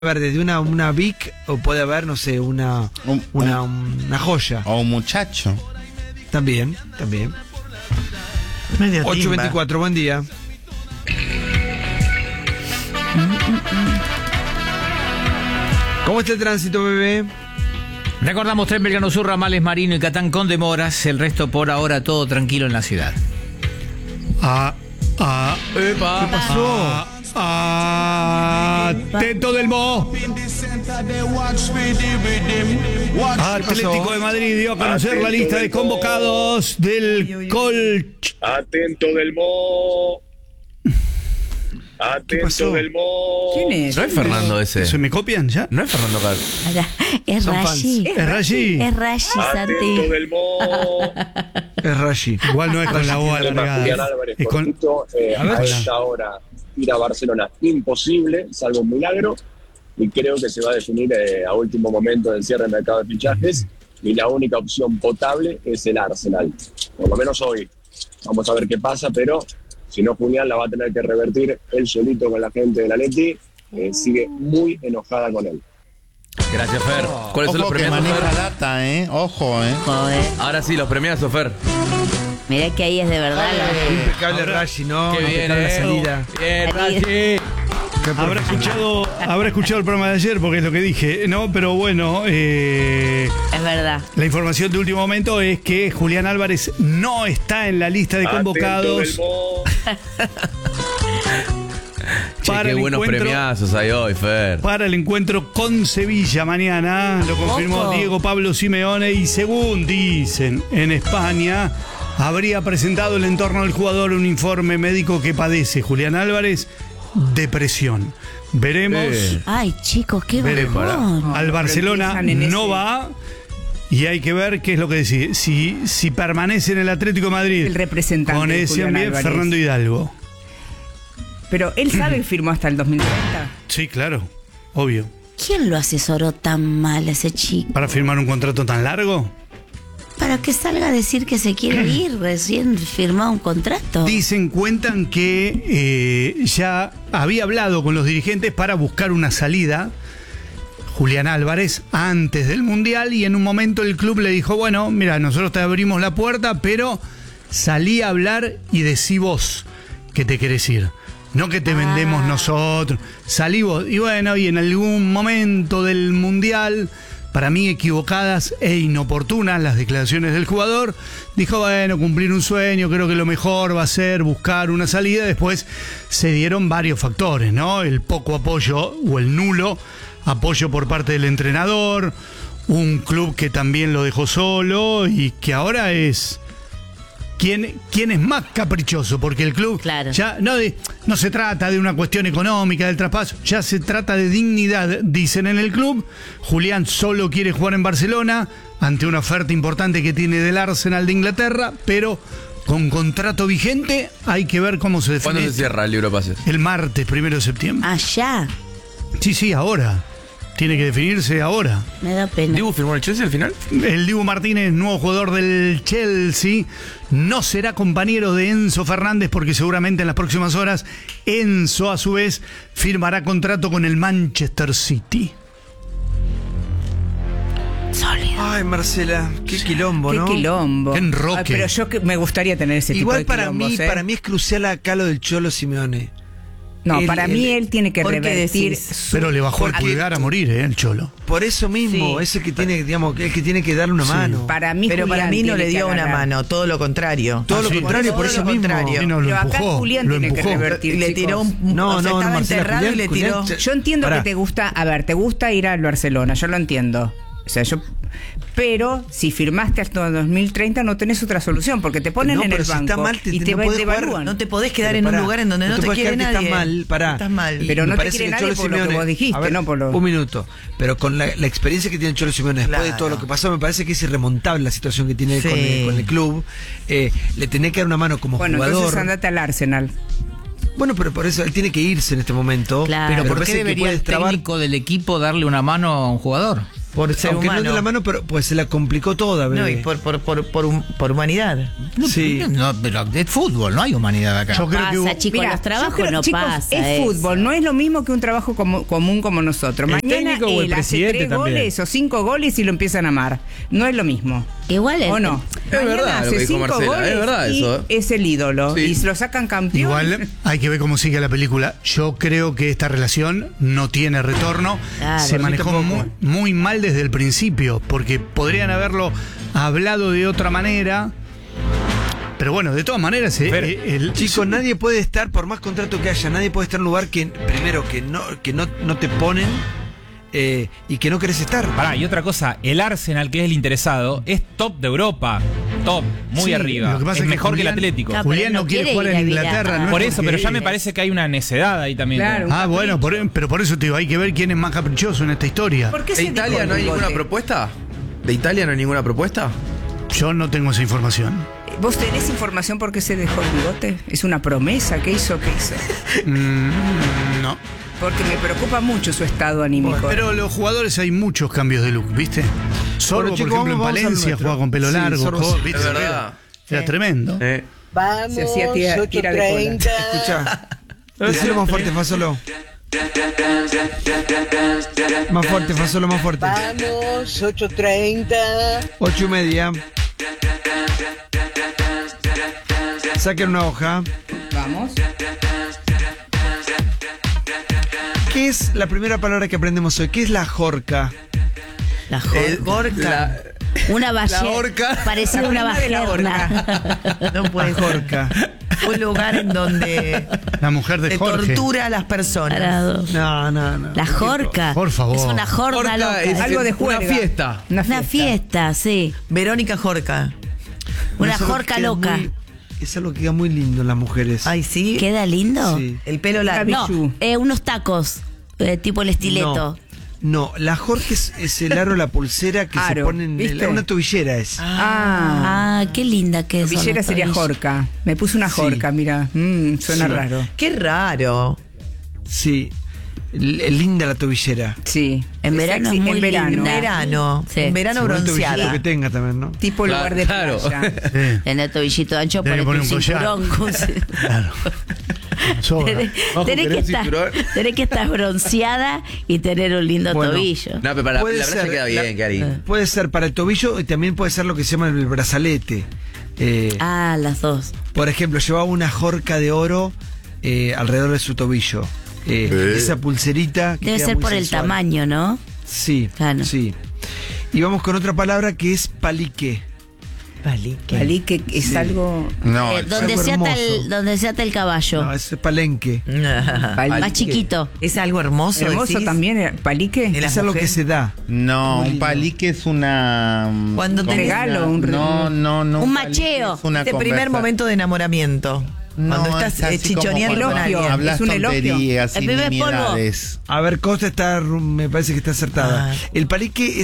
haber desde una Vic o puede haber, no sé, una joya. O un muchacho. También. Media 8:24, buen día. ¿Cómo está el tránsito, bebé? Recordamos Tren Belgrano Sur, Ramales Marino y Catán con demoras. El resto por ahora todo tranquilo en la ciudad. ¡Epa! ¿Qué pasó? Atento del Mo. Atlético de Madrid dio a conocer la lista de convocados del Colch. Atento del Mo. Atento del Mo. ¿Quién es? ¿No es Fernando ese? ¿Se me copian ya? ¿No es Fernando Car? Es Son Rashi. Es Rashi. Es Rashi, Atento Santi. del Mo. Es Rashi. Igual no es con la O Julián alargada. Álvarez, Es con... cortito, a esta hora ir a Barcelona imposible, salvo un milagro, y creo que se va a definir a último momento del cierre del mercado de fichajes, y la única opción potable es el Arsenal, por lo menos hoy. Vamos a ver qué pasa, pero si no, Julián la va a tener que revertir él solito con la gente del Atleti, sigue muy enojada con él. Gracias, Fer. ¿Cuáles son los Ojo que premiados, maneja Fer? data, Ojo, Joder. Ahora sí, los premiados, Fer. Mirá que ahí es de verdad. Impecable Rashi, ¿no? Qué bien, Impecable la salida. Bien, Rashi. Habrá escuchado el programa de ayer porque es lo que dije, ¿no? Pero bueno, Es verdad. la información de último momento es que Julián Álvarez no está en la lista de convocados Atento del Mo. Che, para qué el buenos encuentro. premiazos hay hoy, Fer. Para el encuentro con Sevilla mañana, lo confirmó Ojo. Diego Pablo Simeone, y según dicen en España, habría presentado el entorno del jugador un informe médico que padece Julián Álvarez depresión. Veremos. Ay, chicos, qué Veremos. bajón. Al Barcelona empiezan en no ese- va y hay que ver qué es lo que decide. Si permanece en el Atlético de Madrid El representante con de ese Julián ambiente, Álvarez. Fernando Hidalgo. Pero él sabe que firmó hasta el 2030. Sí, claro, obvio. ¿Quién lo asesoró tan mal a ese chico? ¿Para firmar un contrato tan largo? Para que salga a decir que se quiere ir, recién firmó un contrato. Cuentan que ya había hablado con los dirigentes para buscar una salida, Julián Álvarez, antes del Mundial, y en un momento el club le dijo, bueno, mira, nosotros te abrimos la puerta, pero salí a hablar y decí vos que te querés ir. No que te vendemos nosotros, salí vos. Y bueno, y en algún momento del Mundial, para mí equivocadas e inoportunas las declaraciones del jugador, dijo, bueno, cumplir un sueño, creo que lo mejor va a ser buscar una salida. Después se dieron varios factores, ¿no? El poco apoyo o el nulo apoyo por parte del entrenador, un club que también lo dejó solo y que ahora es... ¿Quién es más caprichoso? Porque el club Claro. ya no se trata de una cuestión económica del traspaso, ya se trata de dignidad, dicen en el club. Julián solo quiere jugar en Barcelona ante una oferta importante que tiene del Arsenal de Inglaterra, pero con contrato vigente hay que ver cómo se define. ¿Cuándo se cierra el libro de pases? El martes 1 de septiembre. Allá. Sí, ahora. Tiene que definirse ahora. Me da pena. ¿Dibu firmó el Chelsea al final? El Dibu Martínez, nuevo jugador del Chelsea, no será compañero de Enzo Fernández porque seguramente en las próximas horas Enzo a su vez firmará contrato con el Manchester City. Sólido. Ay, Marcela, qué quilombo, Qué ¿no? quilombo. Qué enroque. Ay, pero yo me gustaría tener ese Igual tipo de para quilombos, mí es crucial acá lo del Cholo Simeone. No, para mí él tiene que ¿por qué revertir. decís? Pero le bajó el Porque- pulgar a morir, el Cholo. Por eso mismo, Sí. es el que tiene, digamos, el que tiene que darle una mano. Para mí, Pero para Julián mí no tiene le que dio una agarrar. mano, todo lo contrario. Todo lo sí. contrario, por Todo eso lo mismo. contrario. Y no, lo Pero acá empujó. Julián Lo tiene que empujó. revertir. Le chicos. tiró un... No, o sea, no, estaba Marcela, enterrado y le Julián, tiró... Yo entiendo Pará. que te gusta, a ver, te gusta ir al Barcelona, yo lo entiendo. O sea, pero si firmaste hasta 2030 no tenés otra solución, porque te ponen No, en pero el si banco está mal, y te no podés jugar. evalúan. No te podés quedar Pero en un pará, lugar en donde no te podés quiere quedar que nadie. Estás mal, pará. Estás mal. Pero Me no te parece quiere que el nadie Cholo por lo que Simeone- vos dijiste, a ver, no por lo... Un minuto. Pero con la experiencia que tiene el Cholo Simeone después de Claro. todo lo que pasó, me parece que es irremontable la situación que tiene Sí. con el club. Le tenés que dar una mano como Bueno, jugador. entonces andate al Arsenal. Bueno, pero por eso él tiene que irse en este momento. Claro. Pero Me ¿por qué parece que debería puede el destrabar- técnico del equipo darle una mano a un jugador? por ser Aunque humano. no de la mano, pero pues se la complicó toda, bebé. No, y por humanidad. Sí. No, pero es fútbol, no hay humanidad acá. Yo creo que Pasa, chicos, Mirá, los trabajos yo creo, no chicos, pasa. es eso. fútbol, no es lo mismo que un trabajo común como nosotros. El Mañana técnico o el él hace presidente 3 también. goles o 5 goles y lo empiezan a amar. No es lo mismo. Igual ¿O no? Es Mañana verdad lo hace que dijo 5 Marcela, goles es verdad y eso, ¿eh? es el ídolo. Sí. Y se lo sacan campeón. Igual hay que ver cómo sigue la película. Yo creo que esta relación no tiene retorno. Claro, Se yo manejó muy mal desde el principio, porque podrían haberlo hablado de otra manera. Pero bueno, de todas maneras, Chicos, nadie puede estar, por más contrato que haya, nadie puede estar en un lugar que, primero, que no te ponen y que no querés estar. Pará, y otra cosa, el Arsenal, que es el interesado, es top de Europa. Top, muy Sí, arriba. lo que pasa Es es que mejor que el Julián- Atlético. No, Julián pero no no quiere quiere jugar ir en a mirar. Inglaterra. No es Por eso, pero ya porque- me parece que hay una necedad ahí también. Claro. Ah, bueno, pero por eso te digo, hay que ver quién es más caprichoso en esta historia. ¿Por qué ¿De se dijo Italia el no hay bigote? ninguna propuesta? ¿De Italia no hay ninguna propuesta? Yo no tengo esa información. ¿Vos tenés información por qué se dejó el bigote? ¿Es una promesa? ¿Qué hizo? No. Porque me preocupa mucho su estado anímico. Pero los jugadores hay muchos cambios de look, ¿viste? Sorbo, Bueno, chicos, por ejemplo, en vamos al Valencia nuestro. jugaba con pelo Sí, largo. Sorbo sí. ¿viste? Es verdad. Era tremendo. Vamos, Se hacía tira de cola. 8:30. Escuchá. Decilo más fuerte, Fasolo. Más fuerte, Fasolo, más fuerte. Vamos, 8:30. 8:30. Saquen una hoja. Vamos. ¿Qué es la primera palabra que aprendemos hoy? ¿Qué es la jorca? La jorca. Una ballena. horca. Parecida a una La prima de la bajerna. No puede La ser. jorca. Un lugar en donde La mujer de se Jorge. tortura a las personas. Tarado. No. La jorca. Por favor. Es una jorda Horca loca. es Algo de una juerga. fiesta. Una Una fiesta, sí. Verónica Jorca. Una Es algo que jorca queda loca. es algo que queda muy lindo en las mujeres. Ay, sí. ¿Queda lindo? Sí. El pelo largo. Una No, unos tacos, tipo el estileto. No, la jorca es el aro, la pulsera que se Aro, pone en ¿viste? una tobillera es. Ah. Ah, qué linda que es. Villera sería jorca. Me puse una jorca, mira. Suena Sí. raro. Qué raro. Sí. Linda la tobillera. Sí. En verano sexy, es muy en verano. En linda. verano. Sí. En verano Según el tobillito bronceada. que tenga también, ¿no? Tipo lugar de Claro. playa. Sí, Tener tobillito ancho, Tenés que ponete poner un un collar. cinturón. claro. Sobra. Ojo, Tenés ¿querés que, un cinturón? tenés que estar bronceada y tener un lindo Bueno. tobillo. No, pero para Puede la playa ser, queda bien, Cari. Puede ser para el tobillo y también puede ser lo que se llama el brazalete. Ah, las dos. Por ejemplo, llevaba una jorca de oro alrededor de su tobillo. Esa pulserita. que Debe queda ser muy por el sensual. tamaño, ¿no? Sí, Claro. sí. Y vamos con otra palabra que es palique. Palique. Palique es algo. No, donde, algo se ata hermoso. donde se ata el caballo. No, es palenque. Más chiquito. Es algo hermoso. Hermoso decís. también, palique. En las Es algo que mujeres. se da. no, Muy un lindo. palique es una. Cuando Un tenés regalo, un No. Un palique macheo. es una este primer conversa- momento de enamoramiento. No, Cuando estás es así como chichoneando con cuando elogio. alguien. Hablas Es un elogio. tonterías El y primer polvo. nimiedades. A ver, Costa me parece que está acertada. Ah. El palique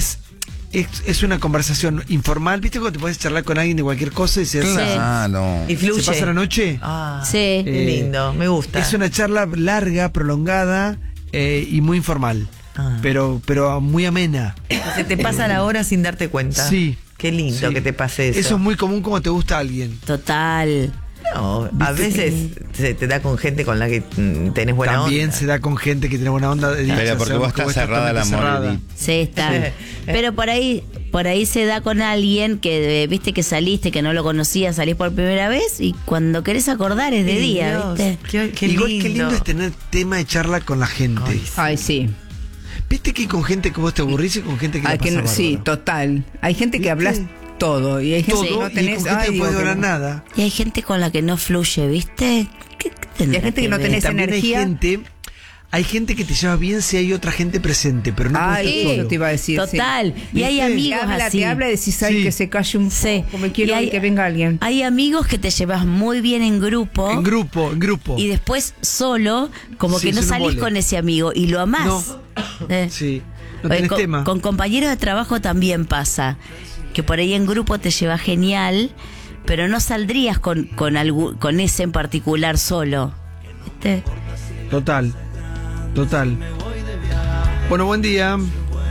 es una conversación informal. ¿Viste cuando te puedes charlar con alguien de cualquier cosa y se Claro. Y fluye. ¿Se pasa la noche? Ah, Sí. qué lindo, me gusta. Es una charla larga, prolongada y muy informal. Ah. Pero muy amena. Se te pasa la hora sin darte cuenta. Sí. Qué lindo Sí. que te pase eso. Eso es muy común como te gusta a alguien. Total. No, a veces se te da con gente con la que tenés buena También onda. se da con gente que tiene buena onda. Pero porque vos estás cerrada la cerrada. amor. Sí, está. Pero por ahí se da con alguien que viste que saliste, que no lo conocías, salís por primera vez y cuando querés acordar es de Ay, día, Dios, ¿viste? Qué Igual lindo. que lindo es tener tema de charla con la gente. Ay, sí. Viste que con gente que vos te aburrís y con gente que Ay, la que pasa no- sí, bárbaro. total. Hay gente que ¿Viste? hablas todo y hay gente que Todo, no y tenés. con gente ay, que digo puede que durar no. nada. Y hay gente con la que no fluye, ¿viste? ¿Qué tendrá Y hay gente que no ver? tenés También energía. hay gente que te lleva bien si hay otra gente presente, pero no puedes Ay, estar eso solo. te iba a decir. sí. Total. Y hay ¿Viste? amigos así. Te habla y decís, ay, Sí. que se calle un Sí. poco, me quiero Y hay- que venga alguien. Hay amigos que te llevas muy bien en grupo. En grupo. Y después solo, como Sí, que no es un salís embole. con ese amigo y lo amás. No. Sí. No tenés con, tema. con compañeros de trabajo también pasa. Que por ahí en grupo te llevas genial, pero no saldrías con ese en particular solo. ¿Viste? Total. Bueno, buen día.